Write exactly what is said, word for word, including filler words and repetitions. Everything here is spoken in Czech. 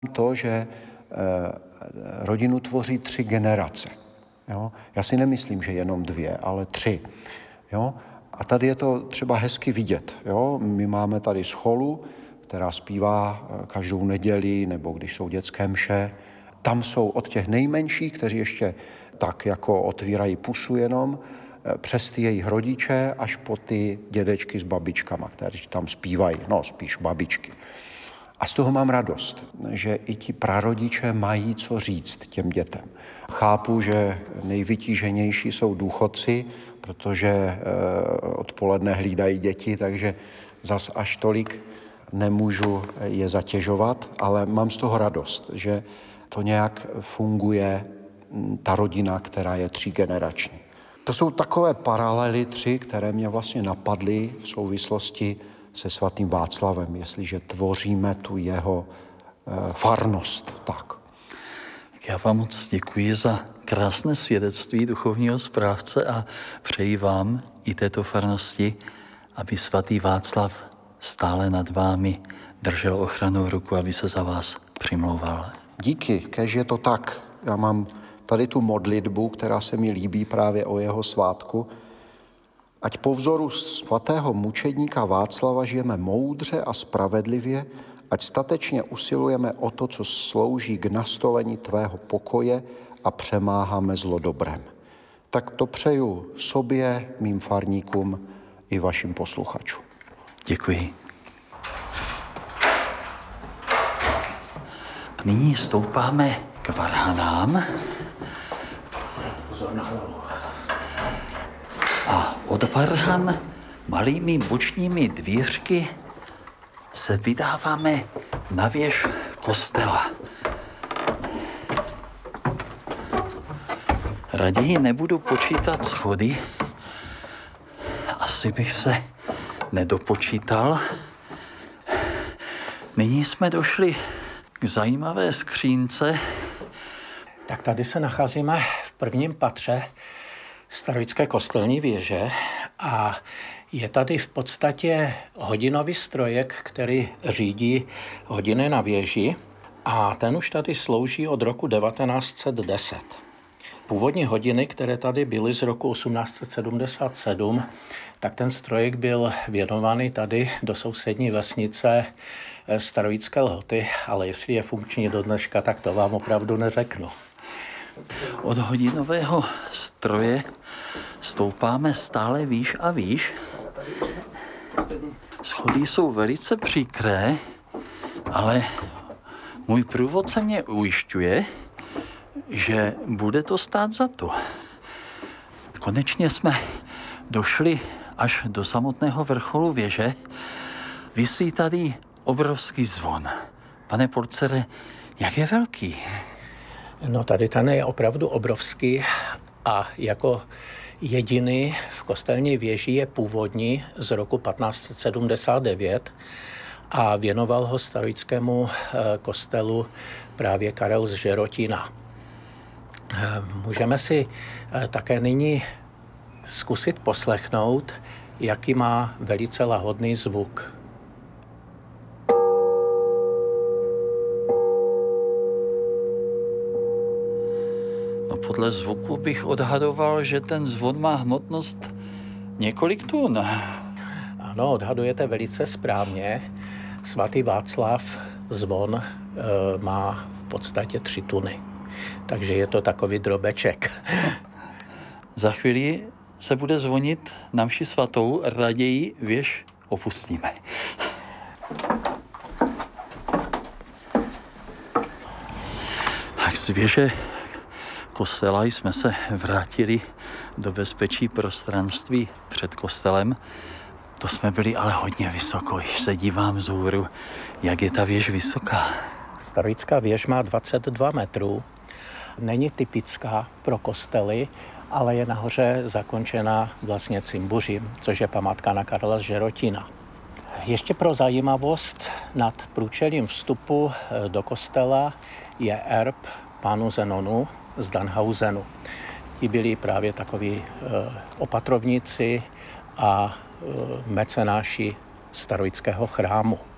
to, že rodinu tvoří tři generace. Jo? Já si nemyslím, že jenom dvě, ale tři. Jo? A tady je to třeba hezky vidět. Jo? My máme tady scholu, která zpívá každou neděli, nebo když jsou dětské mše. Tam jsou od těch nejmenších, kteří ještě tak jako otvírají pusu jenom, přes ty jejich rodiče až po ty dědečky s babičkama, kteří tam zpívají, no spíš babičky. A z toho mám radost, že i ti prarodiče mají co říct těm dětem. Chápu, že nejvytíženější jsou důchodci, protože odpoledne hlídají děti, takže zas až tolik nemůžu je zatěžovat, ale mám z toho radost, že to nějak funguje, ta rodina, která je třígenerační. To jsou takové paralely tři, které mě vlastně napadly v souvislosti se svatým Václavem, jestliže tvoříme tu jeho e, farnost. Tak. Já vám moc děkuji za krásné svědectví duchovního správce a přeji vám i této farnosti, aby svatý Václav stále nad vámi držel ochranou ruku, aby se za vás přimlouval. Díky, kež je to tak. Já mám tady tu modlitbu, která se mi líbí právě o jeho svátku. Ať po vzoru svatého mučedníka Václava žijeme moudře a spravedlivě, ať statečně usilujeme o to, co slouží k nastolení tvého pokoje a přemáháme zlo dobrem. Tak to přeju sobě, mým farníkům i vašim posluchačům. Děkuji. Nyní stoupáme k varhanám. Pozor na hlavu. A od varhan malými bočními dvířky se vydáváme na věž kostela. Raději nebudu počítat schody. Asi bych se nedopočítal. Nyní jsme došli k zajímavé skřínce. Tak tady se nacházíme v prvním patře Starojické kostelní věže a je tady v podstatě hodinový strojek, který řídí hodiny na věži a ten už tady slouží od roku devatenáct set deset. Původní hodiny, které tady byly z roku osmnáct set sedmdesát sedm, tak ten strojek byl věnovaný tady do sousední vesnice Starojické Lhoty, ale jestli je funkční do dneška, tak to vám opravdu neřeknu. Od hodinového stroje stoupáme stále výš a výš. Schody jsou velice příkré, ale můj průvodce mě ujišťuje, že bude to stát za to. Konečně jsme došli až do samotného vrcholu věže. Visí tady obrovský zvon. Pane porcere, jak je velký? No tady ten je opravdu obrovský a jako jediný v kostelní věži je původní z roku patnáct set sedmdesát devět a věnoval ho starojickému kostelu právě Karel z Žerotína. Můžeme si také nyní zkusit poslechnout, jaký má velice lahodný zvuk. No podle zvuku bych odhadoval, že ten zvon má hmotnost několik tun. Ano, odhadujete velice správně. Svatý Václav zvon e, má v podstatě tři tuny. Takže je to takový drobeček. Za chvíli se bude zvonit na mši svatou, raději věž opustíme. Tak z věže kostela jsme se vrátili do bezpečí prostranství před kostelem. To jsme byli ale hodně vysoko, když se dívám vzhůru, jak je ta věž vysoká. Starojická věž má dvacet dva metrů. Není typická pro kostely, ale je nahoře zakončena vlastně cimbuřím, což je památka na Karla z Žerotína. Ještě pro zajímavost, nad průčelím vstupu do kostela je erb pánů Zenonu z Danhausenu. Ti byli právě takoví opatrovníci a mecenáši starojického chrámu.